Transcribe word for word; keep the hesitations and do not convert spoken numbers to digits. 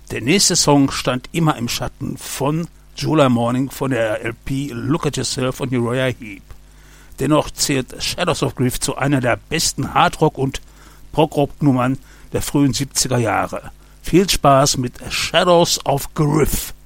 Der nächste Song stand immer im Schatten von July Morning von der L P Look at Yourself von Uriah Heep. Dennoch zählt Shadows of Grief zu einer der besten Hardrock- und Prog-Rock-Nummern der frühen siebziger Jahre. Viel Spaß mit Shadows of Grief.